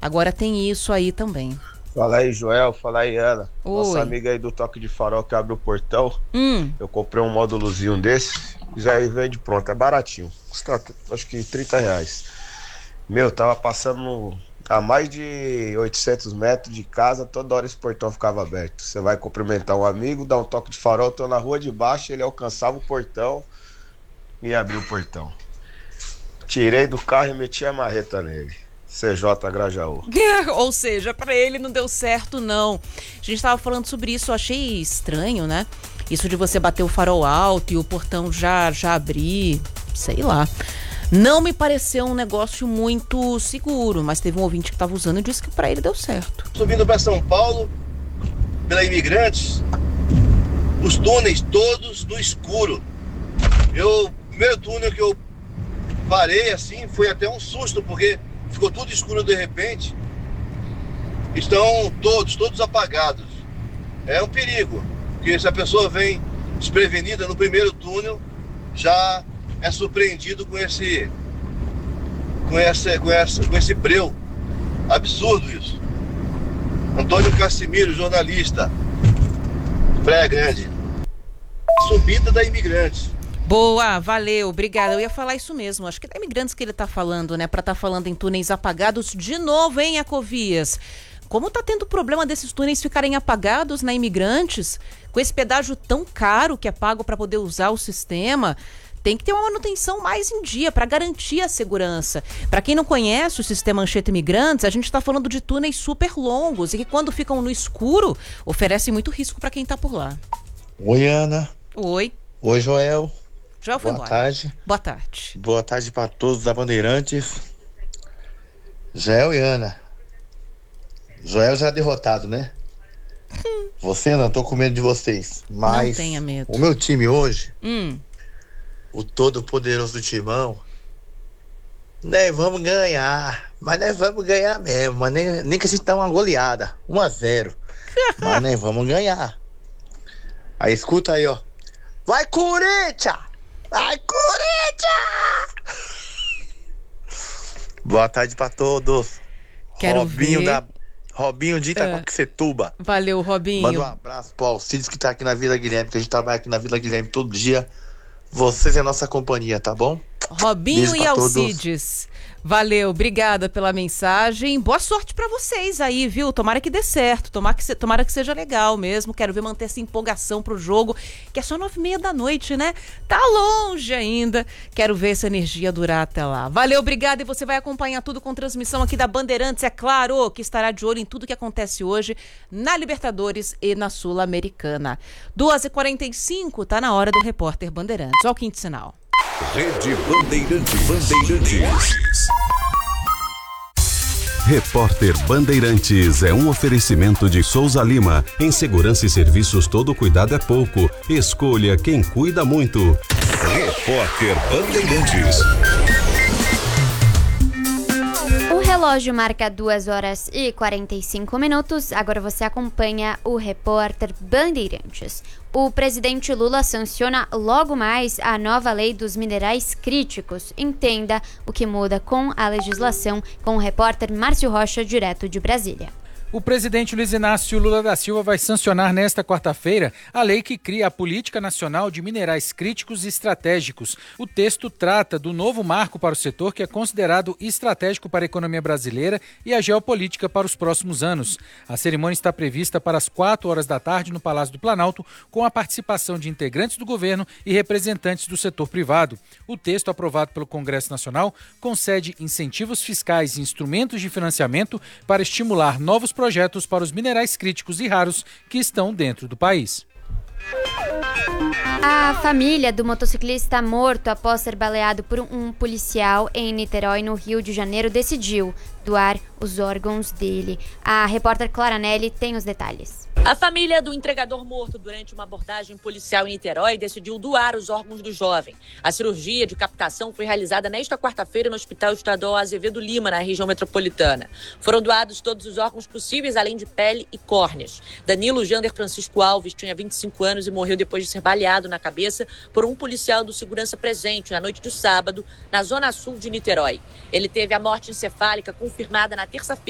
Agora tem isso aí também. Fala aí, Joel. Fala aí, Ana. Oi. Nossa amiga aí do toque de farol que abre o portão. Eu comprei um módulozinho desse. Já vende pronto. É baratinho. Custa acho que R$30. Meu, tava passando a mais de 800 metros de casa. Toda hora esse portão ficava aberto. Você vai cumprimentar um amigo, dá um toque de farol. Tô na rua de baixo. Ele alcançava o portão e abriu o portão. Tirei do carro e meti a marreta nele. CJ Grajaú. Ou seja, pra ele não deu certo, não. A gente tava falando sobre isso, eu achei estranho, né? Isso de você bater o farol alto e o portão já abrir, sei lá. Não me pareceu um negócio muito seguro, mas teve um ouvinte que tava usando e disse que pra ele deu certo. Subindo para São Paulo, pela Imigrantes, os túneis todos no escuro. O primeiro túnel que eu parei assim, foi até um susto, porque ficou tudo escuro de repente. Estão todos apagados. É um perigo, porque se a pessoa vem desprevenida no primeiro túnel, já é surpreendido com esse breu. Absurdo isso. Antônio Cassimiro, jornalista, Praia Grande. Subida da Imigrantes. Boa, valeu, obrigada. Eu ia falar isso mesmo, acho que é Imigrantes que ele tá falando, né? Pra tá falando em túneis apagados de novo, hein, Ecovias? Como tá tendo problema desses túneis ficarem apagados na Imigrantes, com esse pedágio tão caro que é pago pra poder usar o sistema, tem que ter uma manutenção mais em dia para garantir a segurança. Para quem não conhece o sistema Anchieta Imigrantes, a gente está falando de túneis super longos e que quando ficam no escuro, oferecem muito risco para quem tá por lá. Oi, Ana. Oi. Oi, Joel. Joel foi Boa embora. tarde. Boa tarde. Boa tarde para todos da Bandeirantes. Joel e Ana. Joel já é derrotado, né? Você não, tô com medo de vocês. Mas não tenha medo. O meu time hoje, o todo poderoso do Timão, nós vamos ganhar. Mas nós vamos ganhar mesmo. Mas nem que a gente dá uma goleada. 1-0. Mas nós vamos ganhar. Aí escuta aí, ó. Vai, Corinthians! Vai, Corinthians! Boa tarde pra todos. Quero ver. Robinho de Itacoaxetuba. Valeu, Robinho. Manda um abraço pro Alcides que tá aqui na Vila Guilherme, que a gente trabalha aqui na Vila Guilherme todo dia. Vocês é a nossa companhia, tá bom? Robinho e Alcides. Valeu, obrigada pela mensagem. Boa sorte pra vocês aí, viu? Tomara que dê certo, tomara que seja legal mesmo. Quero ver manter essa empolgação pro jogo, que é só 9h30 da noite, né? Tá longe ainda. Quero ver essa energia durar até lá. Valeu, obrigada. E você vai acompanhar tudo com transmissão aqui da Bandeirantes, é claro, que estará de olho em tudo que acontece hoje na Libertadores e na Sul-Americana. 2h45, tá na hora do Repórter Bandeirantes. Olha o quinto sinal. Rede Bandeirantes. Repórter Bandeirantes é um oferecimento de Souza Lima. Em segurança e serviços, todo cuidado é pouco. Escolha quem cuida muito. Repórter Bandeirantes. O relógio marca 2h45. Agora você acompanha o Repórter Bandeirantes. O presidente Lula sanciona logo mais a nova lei dos minerais críticos. Entenda o que muda com a legislação com o repórter Márcio Rocha, direto de Brasília. O presidente Luiz Inácio Lula da Silva vai sancionar nesta quarta-feira a lei que cria a Política Nacional de Minerais Críticos e Estratégicos. O texto trata do novo marco para o setor que é considerado estratégico para a economia brasileira e a geopolítica para os próximos anos. A cerimônia está prevista para as 16h no Palácio do Planalto, com a participação de integrantes do governo e representantes do setor privado. O texto, aprovado pelo Congresso Nacional, concede incentivos fiscais e instrumentos de financiamento para estimular novos projetos para os minerais críticos e raros que estão dentro do país. A família do motociclista morto após ser baleado por um policial em Niterói, no Rio de Janeiro, decidiu doar os órgãos dele. A repórter Clara Nelly tem os detalhes. A família do entregador morto durante uma abordagem policial em Niterói decidiu doar os órgãos do jovem. A cirurgia de captação foi realizada nesta quarta-feira no Hospital Estadual Azevedo Lima, na região metropolitana. Foram doados todos os órgãos possíveis, além de pele e córneas. Danilo Jander Francisco Alves tinha 25 anos e morreu depois de ser baleado na cabeça por um policial do Segurança Presente na noite de sábado, na zona sul de Niterói. Ele teve a morte encefálica confirmada na terça-feira